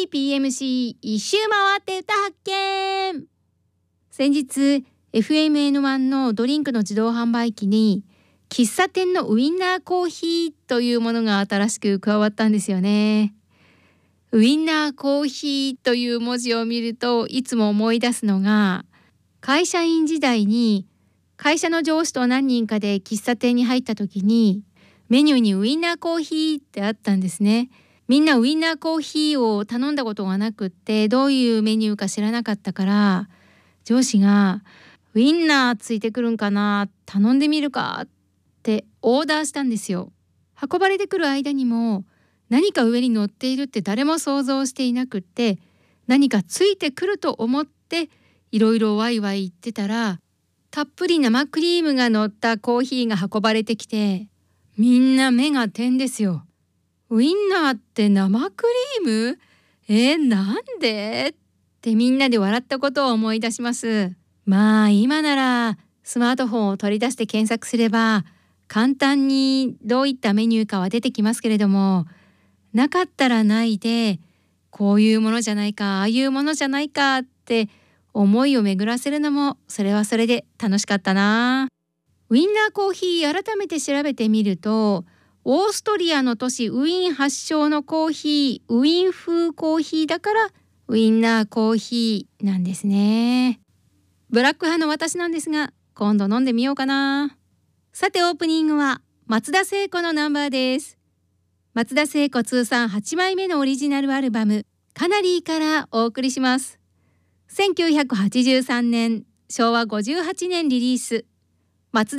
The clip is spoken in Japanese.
PMC 一周回って歌発見。先日 FMN1 のドリンクの自動販売機に喫茶店のウインナーコーヒーというものが新しく加わったんですよね。ウインナーコーヒーという文字を見るといつも思い出すのが、会社員時代に会社の上司と何人かで喫茶店に入った時にメニューにウインナーコーヒーってあったんですね。みんなウインナーコーヒーを頼んだことがなくって、どういうメニューか知らなかったから、上司がウインナーついてくるんかな、頼んでみるかってオーダーしたんですよ。運ばれてくる間にも何か上に乗っているって誰も想像していなくって、何かついてくると思っていろいろワイワイ言ってたら、たっぷり生クリームが乗ったコーヒーが運ばれてきて、みんな目が点ですよ。ウインナーって生クリーム？なんで？ってみんなで笑ったことを思い出します。まあ今ならスマートフォンを取り出して検索すれば簡単にどういったメニューかは出てきますけれども、なかったらないで、こういうものじゃないか、ああいうものじゃないかって思いを巡らせるのも、それはそれで楽しかったな。ウインナーコーヒー、改めて調べてみると、オーストリアの都市ウィーン発祥のコーヒー、ウィーン風コーヒーだからウインナーコーヒーなんですね。ブラック派の私なんですが、今度飲んでみようかな。さてオープニングは松田聖子のナンバーです。松田聖子通算8枚目のオリジナルアルバムカナリーからお送りします。1983年、昭和58年リリース。松田